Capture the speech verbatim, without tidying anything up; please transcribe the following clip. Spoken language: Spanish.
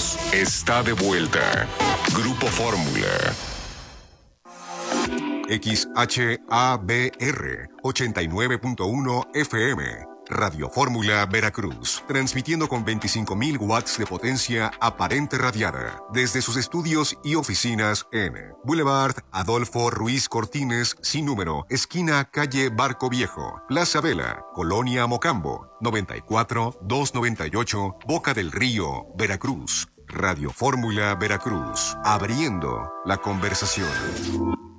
Unidos está de vuelta. Grupo Fórmula. X H A B R ochenta y nueve punto uno F M. Radio Fórmula Veracruz, transmitiendo con veinticinco mil watts de potencia aparente radiada desde sus estudios y oficinas en Boulevard Adolfo Ruiz Cortines, sin número, esquina calle Barco Viejo, Plaza Vela, Colonia Mocambo, noventa y cuatro, doscientos noventa y ocho, Boca del Río, Veracruz. Radio Fórmula Veracruz, abriendo la conversación.